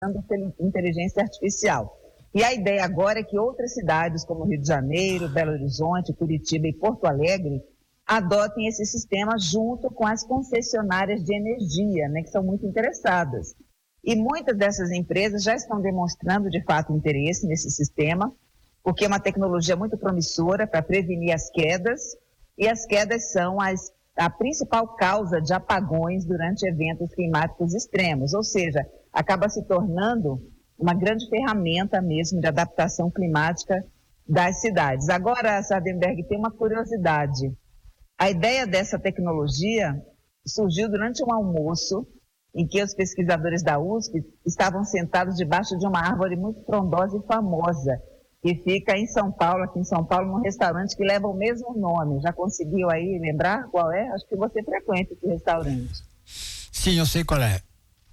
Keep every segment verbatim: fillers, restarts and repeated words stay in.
pela inteligência artificial. E a ideia agora é que outras cidades, como Rio de Janeiro, Belo Horizonte, Curitiba e Porto Alegre, adotem esse sistema junto com as concessionárias de energia, né, que são muito interessadas. E muitas dessas empresas já estão demonstrando, de fato, interesse nesse sistema, porque é uma tecnologia muito promissora para prevenir as quedas, e as quedas são as, a principal causa de apagões durante eventos climáticos extremos, ou seja, acaba se tornando uma grande ferramenta mesmo de adaptação climática das cidades. Agora, Sardenberg, tem uma curiosidade. A ideia dessa tecnologia surgiu durante um almoço em que os pesquisadores da U S P estavam sentados debaixo de uma árvore muito frondosa e famosa, que fica em São Paulo, aqui em São Paulo, num restaurante que leva o mesmo nome. Já conseguiu aí lembrar qual é? Acho que você frequenta esse restaurante. Sim, eu sei qual é.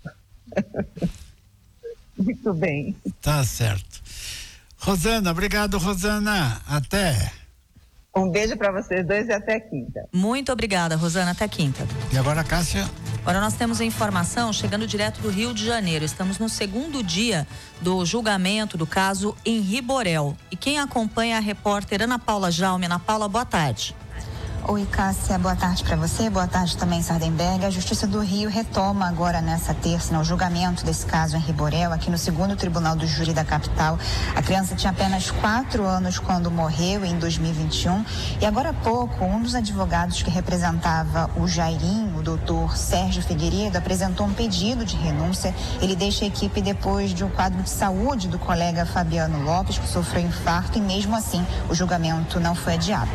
Muito bem. Tá certo. Rosana, obrigado, Rosana. Até. Um beijo para vocês dois e até quinta. Muito obrigada, Rosana. Até quinta. E agora, Cássia? Agora nós temos a informação chegando direto do Rio de Janeiro. Estamos no segundo dia do julgamento do caso Henri Borel. E quem acompanha é a repórter Ana Paula Jaume. Ana Paula, boa tarde. Oi, Cássia, boa tarde para você, boa tarde também, Sardenberg. A Justiça do Rio retoma agora nessa terça, né, o julgamento desse caso Henri Borel, aqui no segundo Tribunal do Júri da capital. A criança tinha apenas quatro anos quando morreu, em dois mil e vinte e um, e agora há pouco, um dos advogados que representava o Jairinho, o doutor Sérgio Figueiredo, apresentou um pedido de renúncia. Ele deixa a equipe depois de um quadro de saúde do colega Fabiano Lopes, que sofreu infarto, e mesmo assim o julgamento não foi adiado.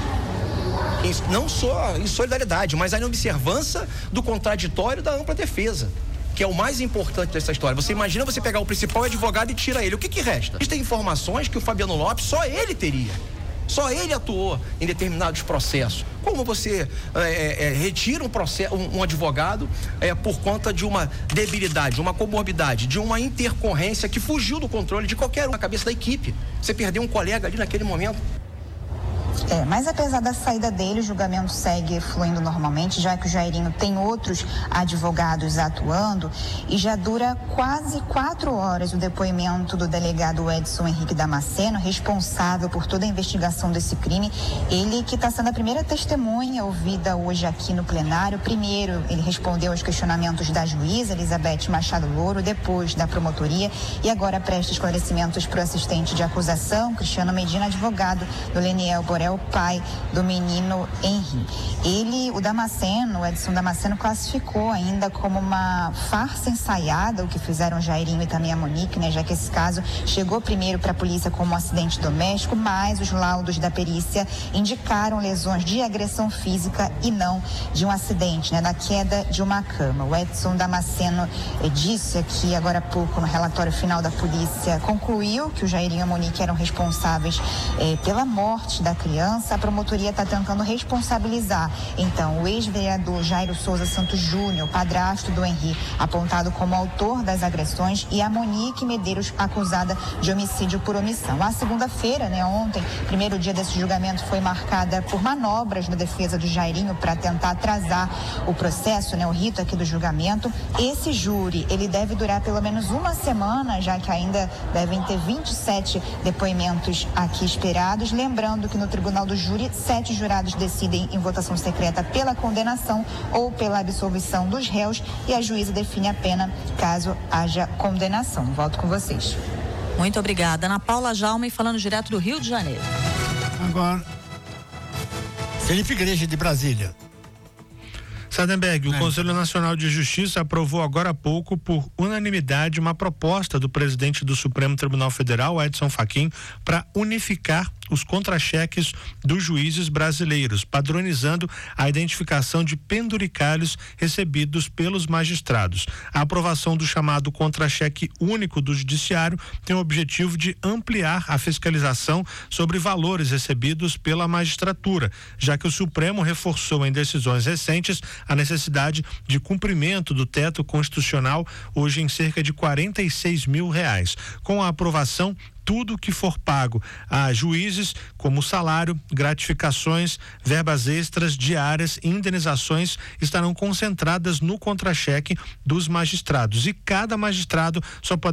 Isso, não só em solidariedade, mas aí na observância do contraditório da ampla defesa, que é o mais importante dessa história. Você imagina você pegar o principal advogado e tira ele, o que que resta? Existem informações que o Fabiano Lopes, só ele teria, só ele atuou em determinados processos. Como você é, é, retira um, processo, um, um advogado é, por conta de uma debilidade, uma comorbidade, de uma intercorrência que fugiu do controle de qualquer um na cabeça da equipe. Você perdeu um colega ali naquele momento. É, mas apesar da saída dele, o julgamento segue fluindo normalmente, já que o Jairinho tem outros advogados atuando, e já dura quase quatro horas o depoimento do delegado Edson Henrique Damasceno, responsável por toda a investigação desse crime. Ele que está sendo a primeira testemunha ouvida hoje aqui no plenário. Primeiro, ele respondeu aos questionamentos da juíza Elizabeth Machado Louro, depois da promotoria, e agora presta esclarecimentos para o assistente de acusação, Cristiano Medina, advogado do Leniel Borel, pai do menino Henri. Ele, o Damasceno, o Edson Damasceno, classificou ainda como uma farsa ensaiada o que fizeram o Jairinho e também a Monique, né? Já que esse caso chegou primeiro para a polícia como um acidente doméstico, mas os laudos da perícia indicaram lesões de agressão física e não de um acidente, né? Da queda de uma cama. O Edson Damasceno eh, disse aqui agora há pouco no relatório final da polícia, concluiu que o Jairinho e a Monique eram responsáveis eh, pela morte da criança. A promotoria está tentando responsabilizar, então, o ex-vereador Jairo Souza Santos Júnior, padrasto do Henri, apontado como autor das agressões, e a Monique Medeiros, acusada de homicídio por omissão. A segunda-feira, né, ontem, primeiro dia desse julgamento, foi marcada por manobras na defesa do Jairinho para tentar atrasar o processo, né, o rito aqui do julgamento. Esse júri, ele deve durar pelo menos uma semana, já que ainda devem ter vinte e sete depoimentos aqui esperados. Lembrando que no Tribunal do Júri, sete jurados decidem em votação secreta pela condenação ou pela absolvição dos réus, e a juíza define a pena caso haja condenação. Volto com vocês. Muito obrigada. Ana Paula Jaume, falando direto do Rio de Janeiro. Agora, Felipe Igreja, de Brasília. Sardenberg, o é. Conselho Nacional de Justiça aprovou agora há pouco, por unanimidade, uma proposta do presidente do Supremo Tribunal Federal, Edson Fachin, para unificar os contra-cheques dos juízes brasileiros, padronizando a identificação de penduricalhos recebidos pelos magistrados. A aprovação do chamado contra-cheque único do Judiciário tem o objetivo de ampliar a fiscalização sobre valores recebidos pela magistratura, já que o Supremo reforçou em decisões recentes a necessidade de cumprimento do teto constitucional, hoje em cerca de quarenta e seis mil reais. Com a aprovação, tudo que for pago a juízes, como salário, gratificações, verbas extras, diárias e indenizações, estarão concentradas no contra-cheque dos magistrados. E cada magistrado só pode